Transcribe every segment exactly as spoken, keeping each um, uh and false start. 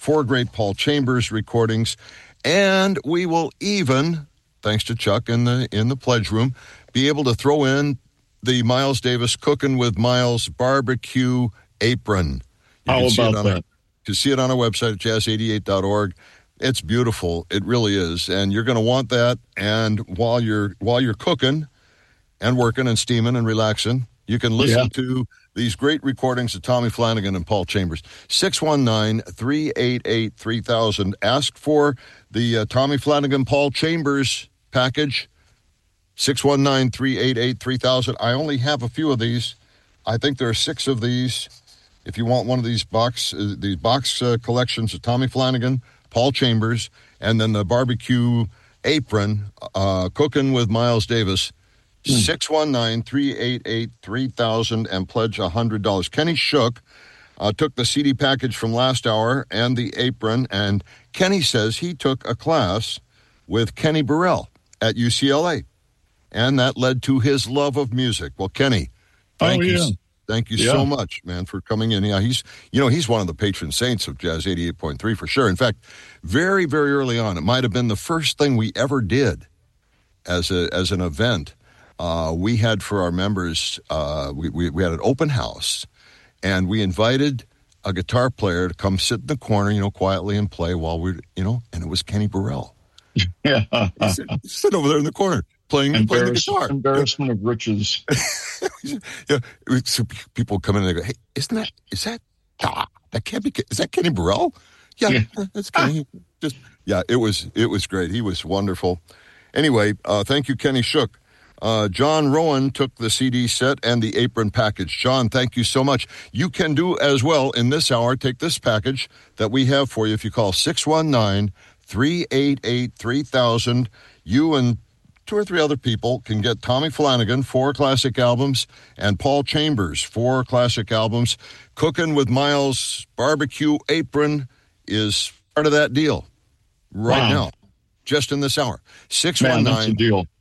four great Paul Chambers recordings, and we will even, thanks to Chuck in the in the pledge room, be able to throw in the Miles Davis Cooking with Miles barbecue apron. You How about that? Our, to see it on our website at jazz eighty-eight dot org. It's beautiful. It really is. And you're going to want that. And while you're while you're cooking and working and steaming and relaxing, you can listen yeah. to these great recordings of Tommy Flanagan and Paul Chambers. six one nine, three eight eight, three thousand. Ask for the uh, Tommy Flanagan, Paul Chambers package. six one nine, three eight eight, three thousand. I only have a few of these. I think there are six of these. If you want one of these box, uh, these box uh, collections of Tommy Flanagan, Paul Chambers, and then the barbecue apron, uh, Cooking with Miles Davis, mm. six one nine, three eight eight, three thousand, and pledge one hundred dollars. Kenny Shook uh, took the C D package from last hour and the apron, and Kenny says he took a class with Kenny Burrell at U C L A, and that led to his love of music. Well, Kenny, thank oh, you. Yeah. Thank you yeah. so much, man, for coming in. Yeah, he's, you know, he's one of the patron saints of Jazz eighty-eight point three for sure. In fact, very, very early on, it might have been the first thing we ever did as a as an event. Uh, we had for our members, uh, we, we we had an open house, and we invited a guitar player to come sit in the corner, you know, quietly and play while we, you know, and it was Kenny Burrell. Yeah, he's sit, sit over there in the corner. Playing, playing the guitar. Embarrassment of riches. yeah, so people come in and they go, "Hey, isn't that is that ah, that can't be is that Kenny Burrell?" Yeah, yeah. that's Kenny. Just yeah, it was it was great. He was wonderful. Anyway, uh, thank you, Kenny Shook. Uh, John Rowan took the C D set and the apron package. John, thank you so much. You can do as well in this hour. Take this package that we have for you. If you call six one nine, three eight eight, three thousand, you and two or three other people can get Tommy Flanagan, four classic albums, and Paul Chambers, four classic albums. Cooking with Miles barbecue apron is part of that deal right wow. now, just in this hour. six one nine,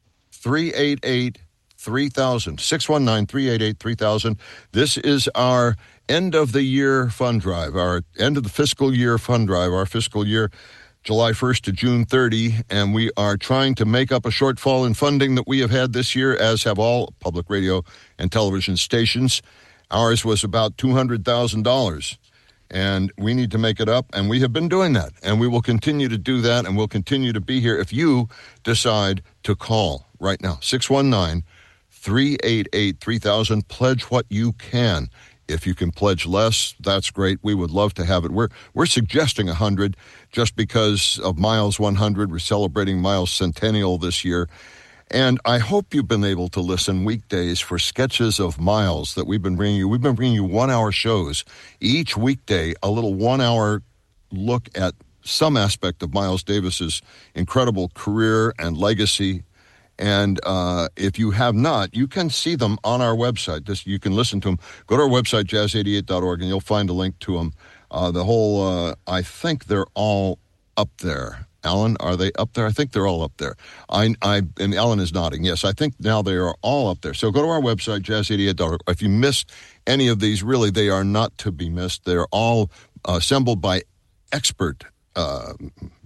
three eight eight, three thousand. six one nine, three eight eight, three thousand. This is our end of the year fund drive, our end of the fiscal year fund drive, our fiscal year July first to June thirtieth, and we are trying to make up a shortfall in funding that we have had this year, as have all public radio and television stations. Ours was about two hundred thousand dollars, and we need to make it up, and we have been doing that, and we will continue to do that, and we'll continue to be here if you decide to call right now. six one nine, three eight eight, three thousand. Pledge what you can. If you can pledge less, that's great. We would love to have it. We're we're suggesting one hundred just because of Miles one hundred. We're celebrating Miles Centennial this year. And I hope you've been able to listen weekdays for Sketches of Miles that we've been bringing you. We've been bringing you one-hour shows. Each weekday, a little one-hour look at some aspect of Miles Davis's incredible career and legacy. And uh, if you have not, you can see them on our website. Just, you can listen to them. Go to our website, jazz eighty-eight dot org, and you'll find a link to them. Uh, the whole, uh, I think they're all up there. Alan, are they up there? I think they're all up there. I, I, and Alan is nodding. Yes, I think now they are all up there. So go to our website, jazz eighty-eight dot org. If you missed any of these, really, they are not to be missed. They're all uh, assembled by expert uh,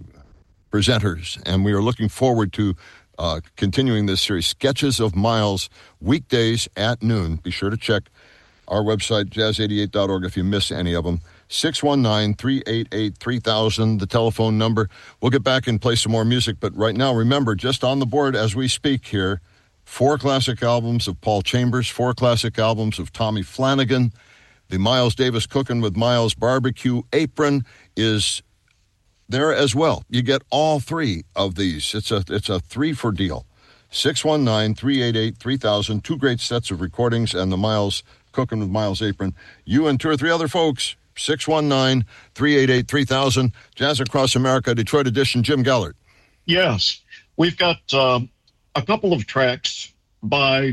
presenters, and we are looking forward to Uh, continuing this series, Sketches of Miles, weekdays at noon. Be sure to check our website, jazz eighty-eight dot org, if you miss any of them. six one nine, three eight eight, three thousand, the telephone number. We'll get back and play some more music, but right now, remember, just on the board as we speak here, four classic albums of Paul Chambers, four classic albums of Tommy Flanagan. The Miles Davis Cooking with Miles barbecue apron is there as well. You get all three of these. It's a it's a three-for deal. six one nine, three eight eight, three thousand. Two great sets of recordings and the Miles Cooking with Miles apron. You and two or three other folks. six one nine, three eight eight, three thousand. Jazz Across America, Detroit edition. Jim Gellert. Yes. We've got uh, a couple of tracks by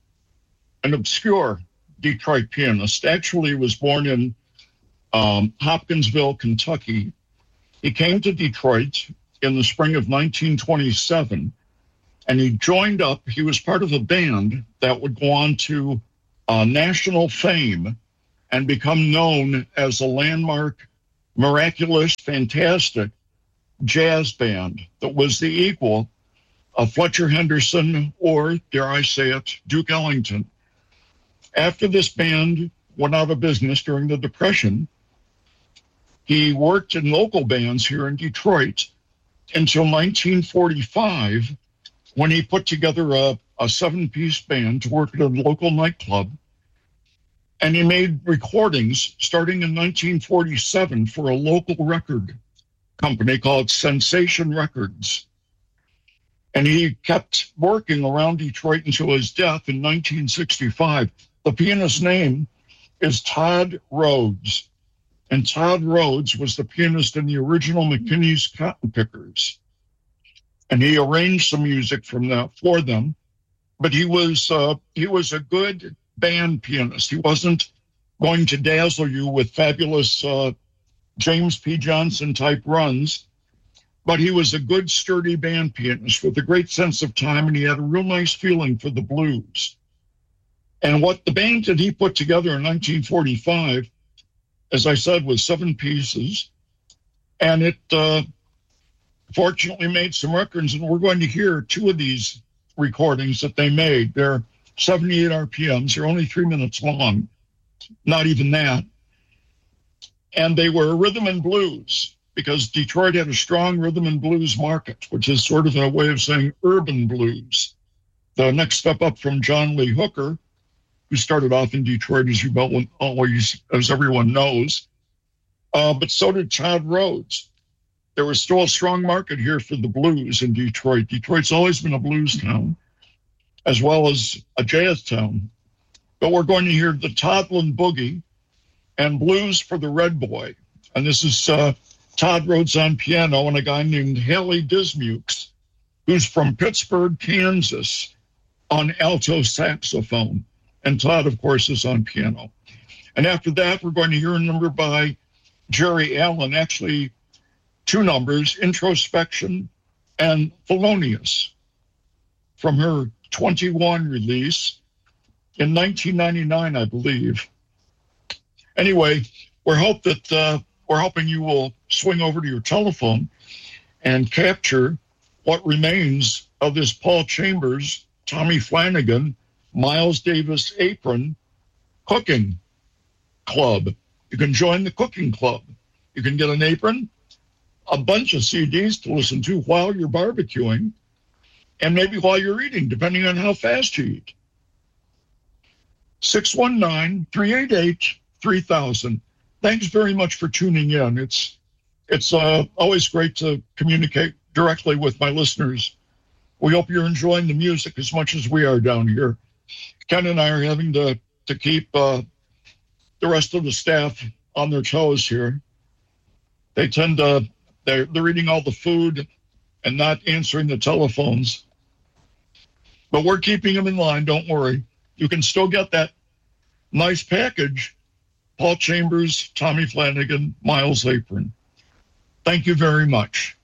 an obscure Detroit pianist. Actually, was born in um, Hopkinsville, Kentucky. He came to Detroit in the spring of nineteen twenty-seven, and he joined up. He was part of a band that would go on to uh, national fame and become known as a landmark miraculous, fantastic jazz band that was the equal of Fletcher Henderson or, dare I say it, Duke Ellington. After this band went out of business during the Depression, he worked in local bands here in Detroit until nineteen forty-five, when he put together a, a seven-piece band to work at a local nightclub. And he made recordings starting in nineteen forty-seven for a local record company called Sensation Records. And he kept working around Detroit until his death in nineteen sixty-five. The pianist's name is Todd Rhodes. And Todd Rhodes was the pianist in the original McKinney's Cotton Pickers. And he arranged some music from that for them. But he was uh, he was a good band pianist. He wasn't going to dazzle you with fabulous uh, James P. Johnson type runs, but he was a good, sturdy band pianist with a great sense of time, and he had a real nice feeling for the blues. And what the band that he put together in nineteen forty-five, as I said, was seven pieces, and it uh, fortunately made some records, and we're going to hear two of these recordings that they made. They're seventy-eight R P Ms. They're only three minutes long, not even that. And they were rhythm and blues, because Detroit had a strong rhythm and blues market, which is sort of a way of saying urban blues. The next step up from John Lee Hooker, who started off in Detroit, as you always, as everyone knows. Uh, but so did Todd Rhodes. There was still a strong market here for the blues in Detroit. Detroit's always been a blues town, as well as a jazz town. But we're going to hear the Toddland Boogie and Blues for the Red Boy. And this is uh, Todd Rhodes on piano and a guy named Haley Dismukes, who's from Pittsburgh, Kansas, on alto saxophone. And Todd, of course, is on piano. And after that, we're going to hear a number by Jerry Allen, actually two numbers, Introspection and Thelonious, from her twenty-one release in nineteen ninety-nine, I believe. Anyway, we're hope that uh, we're hoping you will swing over to your telephone and capture what remains of this Paul Chambers, Tommy Flanagan, Miles Davis apron cooking club. You can join the cooking club. You can get an apron, a bunch of C Ds to listen to while you're barbecuing, and maybe while you're eating, depending on how fast you eat. six one nine, three eight eight, three thousand. Thanks very much for tuning in. It's it's uh, always great to communicate directly with my listeners. We hope you're enjoying the music as much as we are down here. Ken and I are having to, to keep uh, the rest of the staff on their toes here. They tend to, they're, they're eating all the food and not answering the telephones. But we're keeping them in line, don't worry. You can still get that nice package, Paul Chambers, Tommy Flanagan, Miles Apron. Thank you very much.